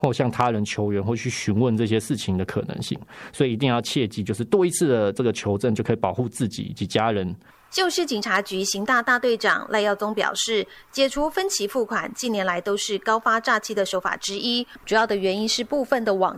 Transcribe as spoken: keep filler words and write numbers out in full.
或向他人求援或去询问这些事情的可能性。所以一定要切记，就是多一次的这个求证就可以保护自己以及家人。 旧市警察局刑大大队长赖耀宗表示，解除分期付款近年来都是高发诈欺的手法之一，主要的原因是部分的网